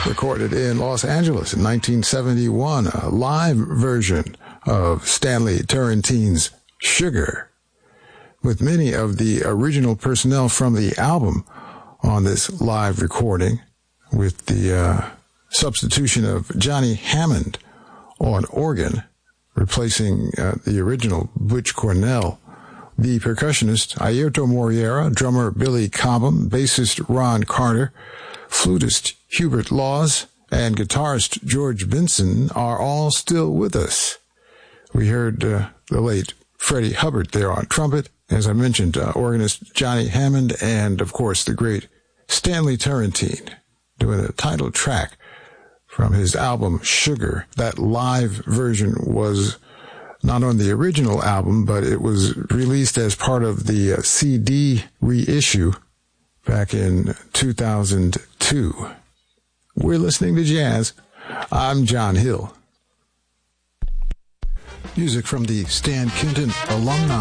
recorded in Los Angeles in 1971, a live version of Stanley Turrentine's Sugar, with many of the original personnel from the album on this live recording, with the substitution of Johnny Hammond on organ, replacing the original Butch Cornell. The percussionist Airto Moreira, drummer Billy Cobham, bassist Ron Carter, flutist Hubert Laws, and guitarist George Benson are all still with us. We heard the late Freddie Hubbard there on trumpet, as I mentioned, organist Johnny Hammond, and, of course, the great Stanley Turrentine doing the title track from his album Sugar. That live version was not on the original album, but it was released as part of the CD reissue back in 2002. We're listening to jazz. I'm John Hill. Music from the Stan Kenton Alumni